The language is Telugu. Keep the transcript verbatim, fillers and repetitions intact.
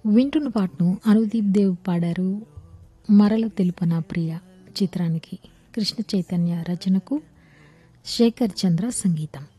వింటున్న పాటను అనుదీప్ దేవ్ పాడారు. మరల తెలుపన ప్రియ చిత్రానికి కృష్ణ చైతన్య రచనకు శేఖర్ చంద్ర సంగీతం.